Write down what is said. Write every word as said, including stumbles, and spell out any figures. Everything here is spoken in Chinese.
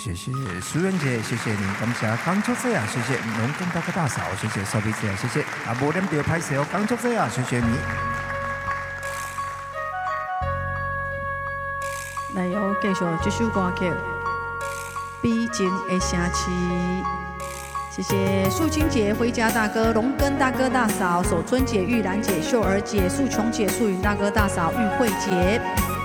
谢谢苏仁姐，谢谢你，感谢江竹姐啊，谢谢农耕大哥大嫂，谢谢邵碧姐，谢谢啊，无念着拍摄哦，江竹姐啊，谢谢你。 来哦，继续这首歌曲《逼近的城市》。谢谢素清姐、回家大哥、龙根大哥大嫂、守春姐、玉兰姐、秀儿姐、素琼姐、素云大哥大嫂、玉慧姐。